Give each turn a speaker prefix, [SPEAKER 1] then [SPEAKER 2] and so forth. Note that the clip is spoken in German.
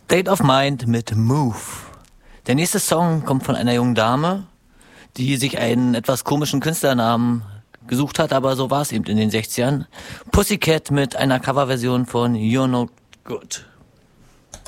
[SPEAKER 1] State of Mind mit Move. Der nächste Song kommt von einer jungen Dame, die sich einen etwas komischen Künstlernamen gesucht hat, aber so war es eben in den 60ern. Pussycat mit einer Coverversion von You're No Good.